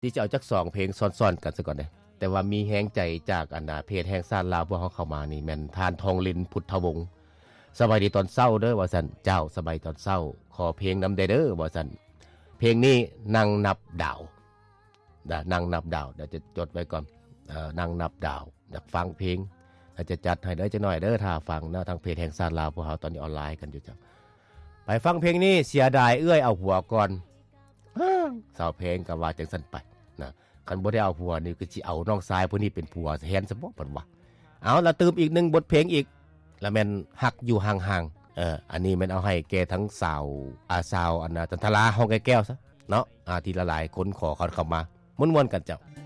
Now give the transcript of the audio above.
ที่จะเอาจัก2เพลงซ้อนๆกันซะก่อนเด้แต่ว่ามีแฮงใจจากเพจแห่งซ่านลาวพวกเฮาเข้ามานี่แม่นทานทองลินพุทธวงศ์สบายดีตอนเช้าเด้อว่าซั่นเจ้าสบายตอนเช้าขอเพลงนำเด้อว่าซั่นเพลงนี้นั่งนับดาวนั่งนับดาวเดี๋ยวจะจดไว้ก่อนนั่งนับดาวอยากฟังเพลงอาจจะจัดให้ได้จักหน่อยเด้อถ้าฟังนะทางเพจแห่งซ่านลาวพวกเฮาตอนนี้ออนไลน์กันอยู่จ้ะไปฟังเพลงนี้เสียดายเอื้อยเอาหัวก่อนสาวเพลงก็ว่าจังซั่นไปนะคันบ่ได้เอาผัวนี่คือสิเอาน้องชายผู้นี้เป็นผัวแทนซะบ่เพิ่นว่าเอาละเติมอีก1บทเพลงอีกแล้วแม่นฮักอยู่ห่างๆอันนี้แม่นเอาให้แกทั้งสาวสาวจันทราเฮาแก้วซะเนาะที่ละหลายคนขอเขาเข้ามาม่วนๆกันเจ้า